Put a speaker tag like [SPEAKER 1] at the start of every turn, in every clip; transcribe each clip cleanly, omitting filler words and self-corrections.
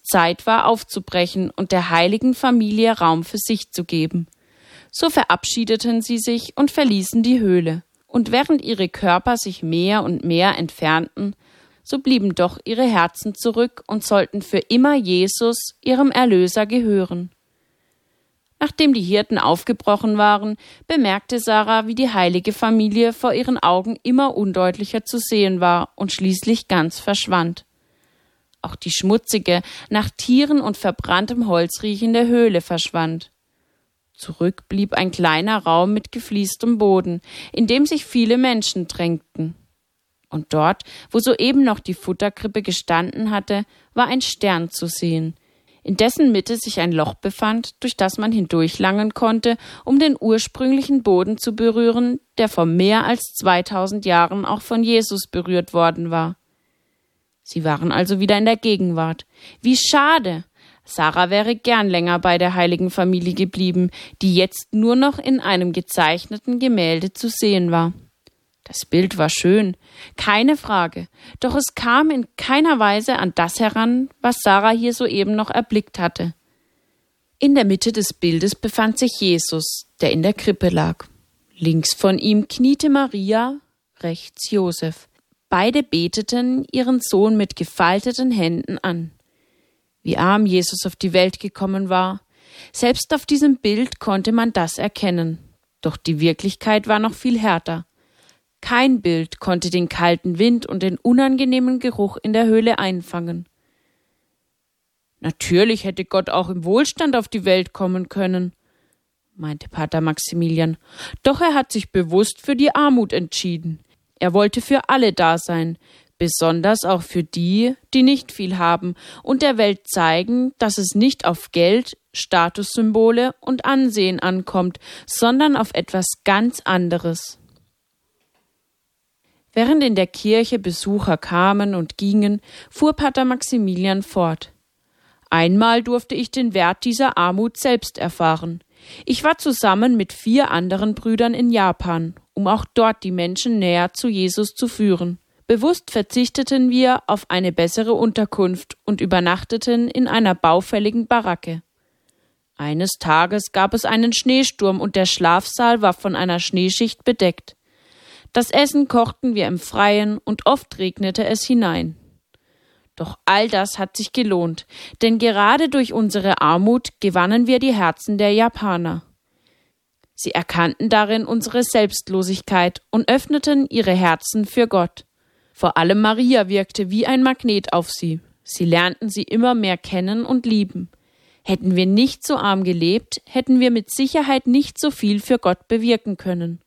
[SPEAKER 1] Zeit war, aufzubrechen und der heiligen Familie Raum für sich zu geben. So verabschiedeten sie sich und verließen die Höhle. Und während ihre Körper sich mehr und mehr entfernten, so blieben doch ihre Herzen zurück und sollten für immer Jesus, ihrem Erlöser, gehören. Nachdem die Hirten aufgebrochen waren, bemerkte Sarah, wie die heilige Familie vor ihren Augen immer undeutlicher zu sehen war und schließlich ganz verschwand. Auch die schmutzige, nach Tieren und verbranntem Holz riechende Höhle verschwand. Zurück blieb ein kleiner Raum mit gefliestem Boden, in dem sich viele Menschen drängten. Und dort, wo soeben noch die Futterkrippe gestanden hatte, war ein Stern zu sehen, in dessen Mitte sich ein Loch befand, durch das man hindurchlangen konnte, um den ursprünglichen Boden zu berühren, der vor mehr als 2000 Jahren auch von Jesus berührt worden war. Sie waren also wieder in der Gegenwart. Wie schade! Sarah wäre gern länger bei der heiligen Familie geblieben, die jetzt nur noch in einem gezeichneten Gemälde zu sehen war. Das Bild war schön, keine Frage, doch es kam in keiner Weise an das heran, was Sarah hier soeben noch erblickt hatte. In der Mitte des Bildes befand sich Jesus, der in der Krippe lag. Links von ihm kniete Maria, rechts Josef. Beide beteten ihren Sohn mit gefalteten Händen an. Wie arm Jesus auf die Welt gekommen war. Selbst auf diesem Bild konnte man das erkennen. Doch die Wirklichkeit war noch viel härter. Kein Bild konnte den kalten Wind und den unangenehmen Geruch in der Höhle einfangen. Natürlich hätte Gott auch im Wohlstand auf die Welt kommen können, meinte Pater Maximilian. Doch er hat sich bewusst für die Armut entschieden. Er wollte für alle da sein, besonders auch für die, die nicht viel haben, und der Welt zeigen, dass es nicht auf Geld, Statussymbole und Ansehen ankommt, sondern auf etwas ganz anderes. Während in der Kirche Besucher kamen und gingen, fuhr Pater Maximilian fort. Einmal durfte ich den Wert dieser Armut selbst erfahren. Ich war zusammen mit 4 anderen Brüdern in Japan, um auch dort die Menschen näher zu Jesus zu führen. Bewusst verzichteten wir auf eine bessere Unterkunft und übernachteten in einer baufälligen Baracke. Eines Tages gab es einen Schneesturm und der Schlafsaal war von einer Schneeschicht bedeckt. Das Essen kochten wir im Freien und oft regnete es hinein. Doch all das hat sich gelohnt, denn gerade durch unsere Armut gewannen wir die Herzen der Japaner. Sie erkannten darin unsere Selbstlosigkeit und öffneten ihre Herzen für Gott. Vor allem Maria wirkte wie ein Magnet auf sie. Sie lernten sie immer mehr kennen und lieben. Hätten wir nicht so arm gelebt, hätten wir mit Sicherheit nicht so viel für Gott bewirken können.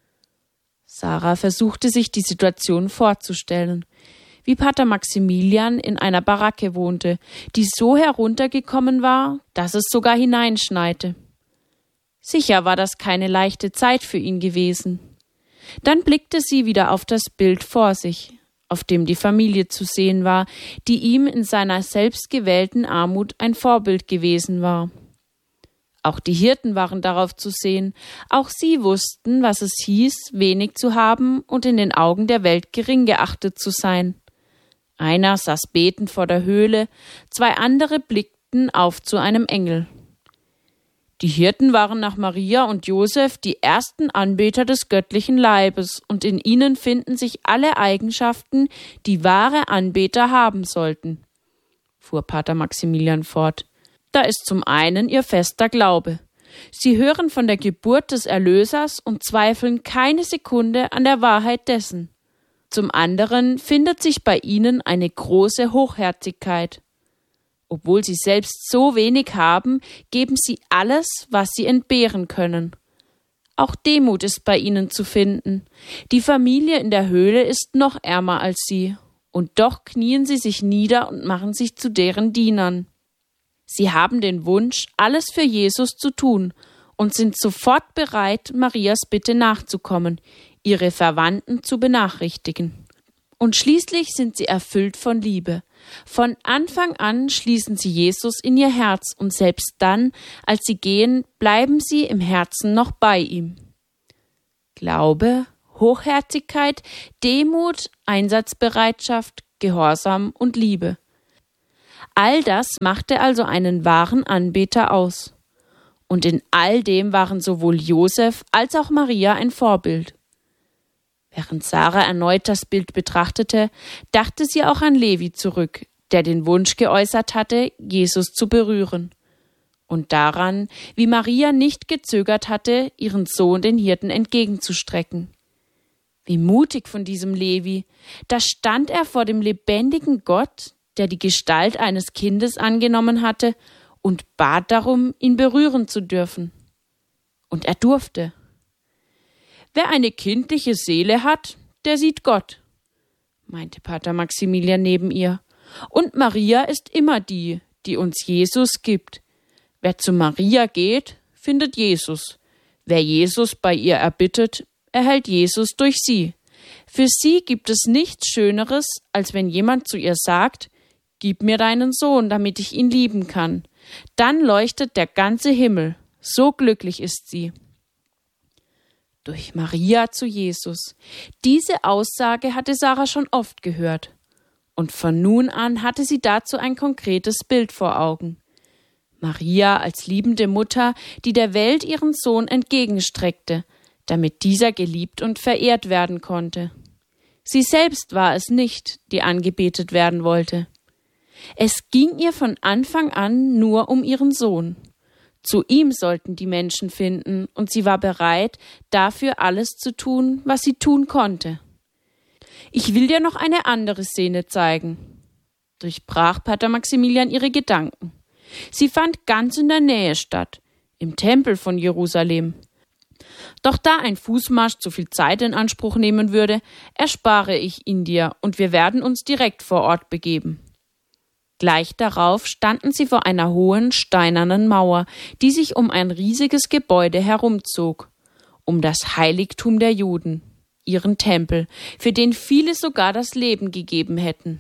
[SPEAKER 1] Sarah versuchte sich die Situation vorzustellen, wie Pater Maximilian in einer Baracke wohnte, die so heruntergekommen war, dass es sogar hineinschneite. Sicher war das keine leichte Zeit für ihn gewesen. Dann blickte sie wieder auf das Bild vor sich, auf dem die Familie zu sehen war, die ihm in seiner selbstgewählten Armut ein Vorbild gewesen war. Auch die Hirten waren darauf zu sehen, auch sie wussten, was es hieß, wenig zu haben und in den Augen der Welt gering geachtet zu sein. Einer saß betend vor der Höhle, 2 andere blickten auf zu einem Engel. Die Hirten waren nach Maria und Josef die ersten Anbeter des göttlichen Leibes und in ihnen finden sich alle Eigenschaften, die wahre Anbeter haben sollten, fuhr Pater Maximilian fort. Da ist zum einen ihr fester Glaube. Sie hören von der Geburt des Erlösers und zweifeln keine Sekunde an der Wahrheit dessen. Zum anderen findet sich bei ihnen eine große Hochherzigkeit. Obwohl sie selbst so wenig haben, geben sie alles, was sie entbehren können. Auch Demut ist bei ihnen zu finden. Die Familie in der Höhle ist noch ärmer als sie, und doch knien sie sich nieder und machen sich zu deren Dienern. Sie haben den Wunsch, alles für Jesus zu tun und sind sofort bereit, Marias Bitte nachzukommen, ihre Verwandten zu benachrichtigen. Und schließlich sind sie erfüllt von Liebe. Von Anfang an schließen sie Jesus in ihr Herz und selbst dann, als sie gehen, bleiben sie im Herzen noch bei ihm. Glaube, Hochherzigkeit, Demut, Einsatzbereitschaft, Gehorsam und Liebe. All das machte also einen wahren Anbeter aus. Und in all dem waren sowohl Josef als auch Maria ein Vorbild. Während Sarah erneut das Bild betrachtete, dachte sie auch an Levi zurück, der den Wunsch geäußert hatte, Jesus zu berühren. Und daran, wie Maria nicht gezögert hatte, ihren Sohn den Hirten entgegenzustrecken. Wie mutig von diesem Levi! Da stand er vor dem lebendigen Gott, der die Gestalt eines Kindes angenommen hatte, und bat darum, ihn berühren zu dürfen. Und er durfte. Wer eine kindliche Seele hat, der sieht Gott, meinte Pater Maximilian neben ihr. Und Maria ist immer die, die uns Jesus gibt. Wer zu Maria geht, findet Jesus. Wer Jesus bei ihr erbittet, erhält Jesus durch sie. Für sie gibt es nichts Schöneres, als wenn jemand zu ihr sagt, gib mir deinen Sohn, damit ich ihn lieben kann. Dann leuchtet der ganze Himmel. So glücklich ist sie. Durch Maria zu Jesus. Diese Aussage hatte Sarah schon oft gehört. Und von nun an hatte sie dazu ein konkretes Bild vor Augen. Maria als liebende Mutter, die der Welt ihren Sohn entgegenstreckte, damit dieser geliebt und verehrt werden konnte. Sie selbst war es nicht, die angebetet werden wollte. Es ging ihr von Anfang an nur um ihren Sohn. Zu ihm sollten die Menschen finden, und sie war bereit, dafür alles zu tun, was sie tun konnte. Ich will dir noch eine andere Szene zeigen, durchbrach Pater Maximilian ihre Gedanken. Sie fand ganz in der Nähe statt, im Tempel von Jerusalem. Doch da ein Fußmarsch zu viel Zeit in Anspruch nehmen würde, erspare ich ihn dir und wir werden uns direkt vor Ort begeben. Gleich darauf standen sie vor einer hohen steinernen Mauer, die sich um ein riesiges Gebäude herumzog, um das Heiligtum der Juden, ihren Tempel, für den viele sogar das Leben gegeben hätten.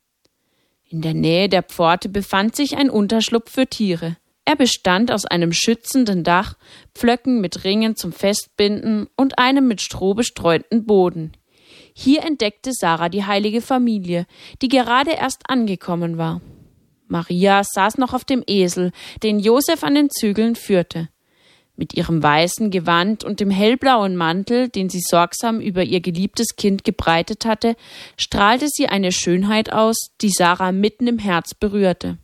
[SPEAKER 1] In der Nähe der Pforte befand sich ein Unterschlupf für Tiere. Er bestand aus einem schützenden Dach, Pflöcken mit Ringen zum Festbinden und einem mit Stroh bestreuten Boden. Hier entdeckte Sarah die heilige Familie, die gerade erst angekommen war. Maria saß noch auf dem Esel, den Josef an den Zügeln führte. Mit ihrem weißen Gewand und dem hellblauen Mantel, den sie sorgsam über ihr geliebtes Kind gebreitet hatte, strahlte sie eine Schönheit aus, die Sarah mitten im Herz berührte.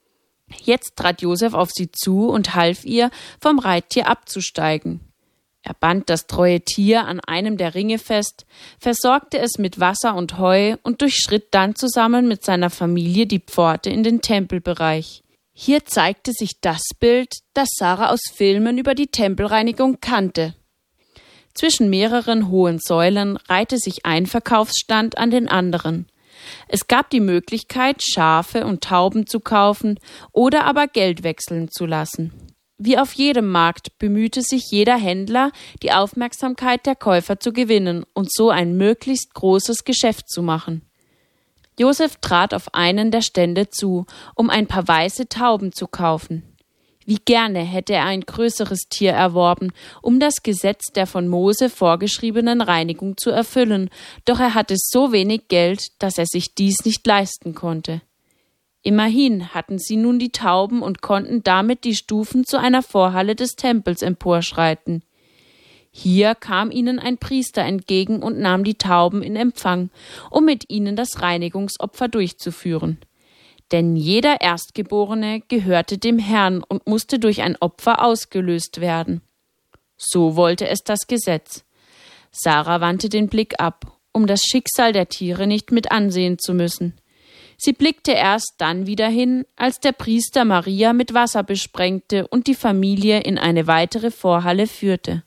[SPEAKER 1] Jetzt trat Josef auf sie zu und half ihr, vom Reittier abzusteigen. Er band das treue Tier an einem der Ringe fest, versorgte es mit Wasser und Heu und durchschritt dann zusammen mit seiner Familie die Pforte in den Tempelbereich. Hier zeigte sich das Bild, das Sarah aus Filmen über die Tempelreinigung kannte. Zwischen mehreren hohen Säulen reihte sich ein Verkaufsstand an den anderen. Es gab die Möglichkeit, Schafe und Tauben zu kaufen oder aber Geld wechseln zu lassen. Wie auf jedem Markt bemühte sich jeder Händler, die Aufmerksamkeit der Käufer zu gewinnen und so ein möglichst großes Geschäft zu machen. Josef trat auf einen der Stände zu, um ein paar weiße Tauben zu kaufen. Wie gerne hätte er ein größeres Tier erworben, um das Gesetz der von Mose vorgeschriebenen Reinigung zu erfüllen, doch er hatte so wenig Geld, dass er sich dies nicht leisten konnte. Immerhin hatten sie nun die Tauben und konnten damit die Stufen zu einer Vorhalle des Tempels emporschreiten. Hier kam ihnen ein Priester entgegen und nahm die Tauben in Empfang, um mit ihnen das Reinigungsopfer durchzuführen. Denn jeder Erstgeborene gehörte dem Herrn und musste durch ein Opfer ausgelöst werden. So wollte es das Gesetz. Sarah wandte den Blick ab, um das Schicksal der Tiere nicht mit ansehen zu müssen. Sie blickte erst dann wieder hin, als der Priester Maria mit Wasser besprengte und die Familie in eine weitere Vorhalle führte.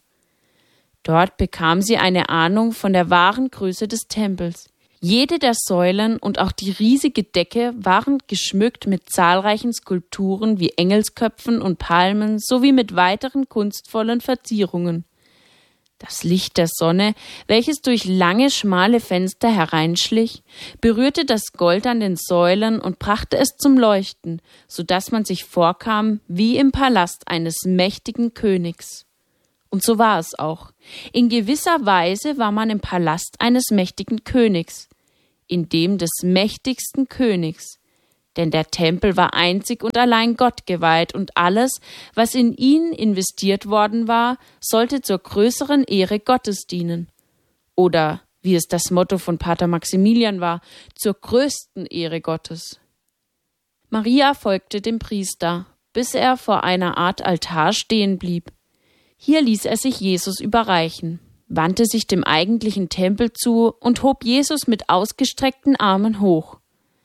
[SPEAKER 1] Dort bekam sie eine Ahnung von der wahren Größe des Tempels. Jede der Säulen und auch die riesige Decke waren geschmückt mit zahlreichen Skulpturen wie Engelsköpfen und Palmen sowie mit weiteren kunstvollen Verzierungen. Das Licht der Sonne, welches durch lange, schmale Fenster hereinschlich, berührte das Gold an den Säulen und brachte es zum Leuchten, so dass man sich vorkam wie im Palast eines mächtigen Königs. Und so war es auch. In gewisser Weise war man im Palast eines mächtigen Königs, in dem des mächtigsten Königs, Denn der Tempel war einzig und allein Gott geweiht und alles, was in ihn investiert worden war, sollte zur größeren Ehre Gottes dienen. Oder, wie es das Motto von Pater Maximilian war, zur größten Ehre Gottes. Maria folgte dem Priester, bis er vor einer Art Altar stehen blieb. Hier ließ er sich Jesus überreichen, wandte sich dem eigentlichen Tempel zu und hob Jesus mit ausgestreckten Armen hoch.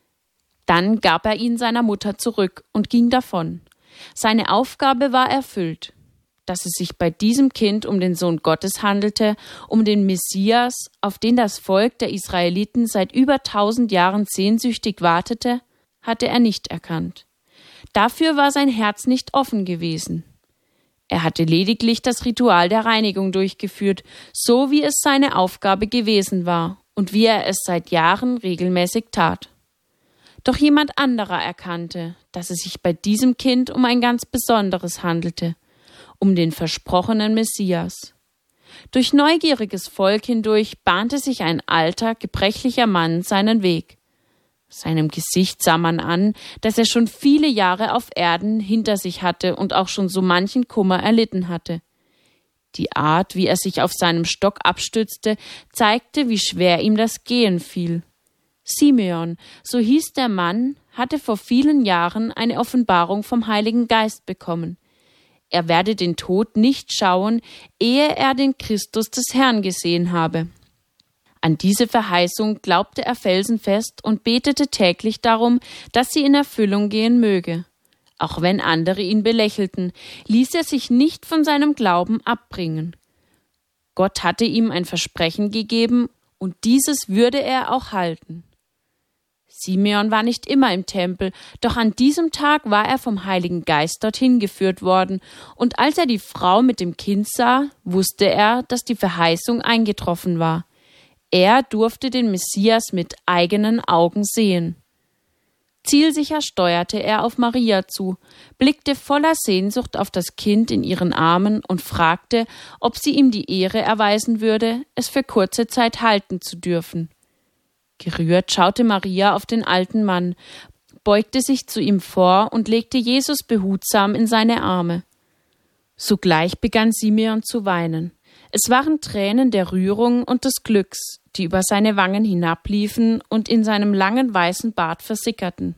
[SPEAKER 1] Dann gab er ihn seiner Mutter zurück und ging davon. Seine Aufgabe war erfüllt. Dass es sich bei diesem Kind um den Sohn Gottes handelte, um den Messias, auf den das Volk der Israeliten seit über 1000 Jahren sehnsüchtig wartete, hatte er nicht erkannt. Dafür war sein Herz nicht offen gewesen. Er hatte lediglich das Ritual der Reinigung durchgeführt, so wie es seine Aufgabe gewesen war und wie er es seit Jahren regelmäßig tat. Doch jemand anderer erkannte, dass es sich bei diesem Kind um ein ganz Besonderes handelte, um den versprochenen Messias. Durch neugieriges Volk hindurch bahnte sich ein alter, gebrechlicher Mann seinen Weg. Seinem Gesicht sah man an, dass er schon viele Jahre auf Erden hinter sich hatte und auch schon so manchen Kummer erlitten hatte. Die Art, wie er sich auf seinem Stock abstützte, zeigte, wie schwer ihm das Gehen fiel. Simeon, so hieß der Mann, hatte vor vielen Jahren eine Offenbarung vom Heiligen Geist bekommen. Er werde den Tod nicht schauen, ehe er den Christus des Herrn gesehen habe. An diese Verheißung glaubte er felsenfest und betete täglich darum, dass sie in Erfüllung gehen möge. Auch wenn andere ihn belächelten, ließ er sich nicht von seinem Glauben abbringen. Gott hatte ihm ein Versprechen gegeben, und dieses würde er auch halten. Simeon war nicht immer im Tempel, doch an diesem Tag war er vom Heiligen Geist dorthin geführt worden, und als er die Frau mit dem Kind sah, wusste er, dass die Verheißung eingetroffen war. Er durfte den Messias mit eigenen Augen sehen. Zielsicher steuerte er auf Maria zu, blickte voller Sehnsucht auf das Kind in ihren Armen und fragte, ob sie ihm die Ehre erweisen würde, es für kurze Zeit halten zu dürfen. Gerührt schaute Maria auf den alten Mann, beugte sich zu ihm vor und legte Jesus behutsam in seine Arme. Sogleich begann Simeon zu weinen. Es waren Tränen der Rührung und des Glücks, die über seine Wangen hinabliefen und in seinem langen weißen Bart versickerten.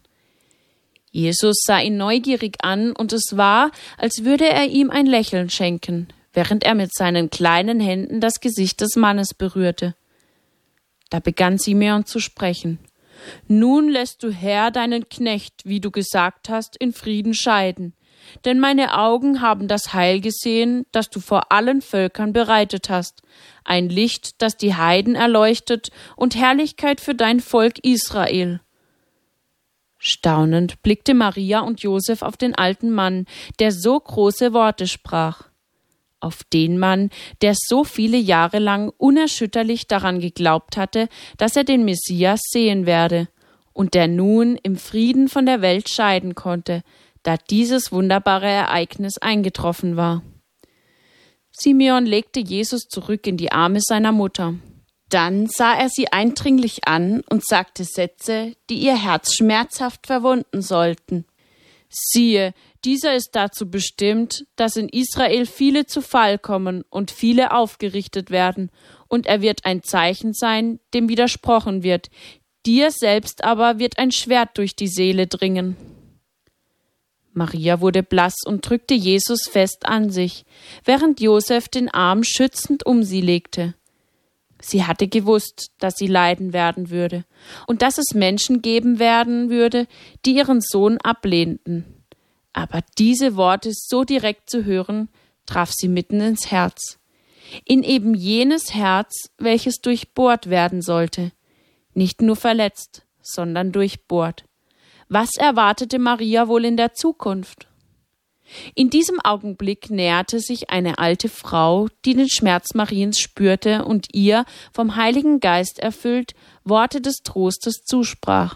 [SPEAKER 1] Jesus sah ihn neugierig an, und es war, als würde er ihm ein Lächeln schenken, während er mit seinen kleinen Händen das Gesicht des Mannes berührte. Da begann Simeon zu sprechen. »Nun lässt du, Herr, deinen Knecht, wie du gesagt hast, in Frieden scheiden. Denn meine Augen haben das Heil gesehen, das du vor allen Völkern bereitet hast, ein Licht, das die Heiden erleuchtet, und Herrlichkeit für dein Volk Israel.« Staunend blickte Maria und Josef auf den alten Mann, der so große Worte sprach. Auf den Mann, der so viele Jahre lang unerschütterlich daran geglaubt hatte, dass er den Messias sehen werde, und der nun im Frieden von der Welt scheiden konnte, da dieses wunderbare Ereignis eingetroffen war. Simeon legte Jesus zurück in die Arme seiner Mutter. Dann sah er sie eindringlich an und sagte Sätze, die ihr Herz schmerzhaft verwunden sollten. »Siehe, dieser ist dazu bestimmt, dass in Israel viele zu Fall kommen und viele aufgerichtet werden, und er wird ein Zeichen sein, dem widersprochen wird. Dir selbst aber wird ein Schwert durch die Seele dringen.« Maria wurde blass und drückte Jesus fest an sich, während Josef den Arm schützend um sie legte. Sie hatte gewusst, dass sie leiden werden würde und dass es Menschen geben werden würde, die ihren Sohn ablehnten. Aber diese Worte so direkt zu hören, traf sie mitten ins Herz. In eben jenes Herz, welches durchbohrt werden sollte. Nicht nur verletzt, sondern durchbohrt. Was erwartete Maria wohl in der Zukunft? In diesem Augenblick näherte sich eine alte Frau, die den Schmerz Mariens spürte und ihr, vom Heiligen Geist erfüllt, Worte des Trostes zusprach.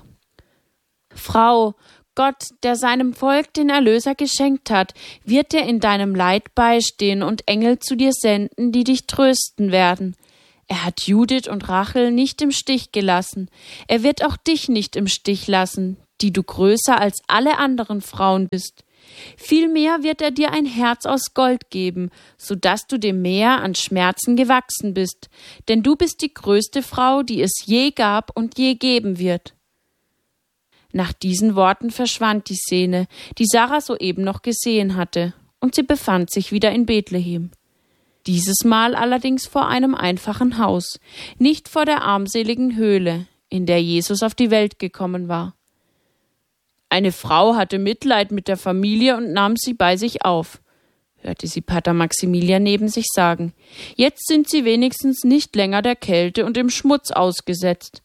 [SPEAKER 1] »Frau, Gott, der seinem Volk den Erlöser geschenkt hat, wird dir in deinem Leid beistehen und Engel zu dir senden, die dich trösten werden. Er hat Judith und Rachel nicht im Stich gelassen. Er wird auch dich nicht im Stich lassen, die du größer als alle anderen Frauen bist. Vielmehr wird er dir ein Herz aus Gold geben, so dass du dem Meer an Schmerzen gewachsen bist, denn du bist die größte Frau, die es je gab und je geben wird. Nach diesen Worten verschwand die Szene, die Sarah soeben noch gesehen hatte, und sie befand sich wieder in Bethlehem. Dieses Mal allerdings vor einem einfachen Haus, nicht vor der armseligen Höhle, in der Jesus auf die Welt gekommen war. Eine Frau hatte Mitleid mit der Familie und nahm sie bei sich auf, hörte sie Pater Maximilian neben sich sagen. Jetzt sind sie wenigstens nicht länger der Kälte und dem Schmutz ausgesetzt.